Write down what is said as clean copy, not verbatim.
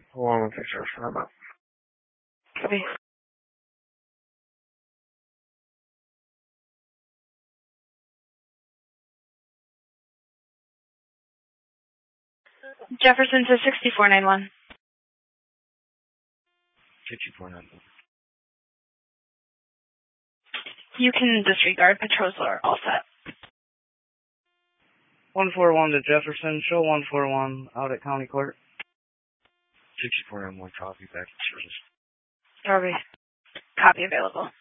Hold on, picture. Sorry about. Copy. Jefferson to 6491. 6491. You can disregard. Patrols are all set. 141 to Jefferson. Show 141 out at County Court. 6491. Copy. Back to service. Copy. Copy available.